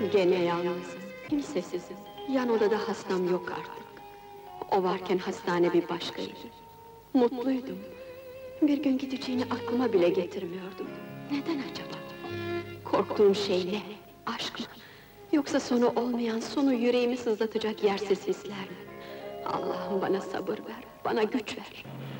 Gene yalnızım, kimsesizim. Yan odada hastam yok artık. O varken hastane bir başkaydı. Mutluydum. Bir gün gideceğini aklıma bile getirmiyordum. Neden acaba? Korktuğum şey ne? Aşk mı? Yoksa sonu olmayan, sonu yüreğimi sızlatacak yersiz hisler mi? Allah'ım bana sabır ver, bana güç ver.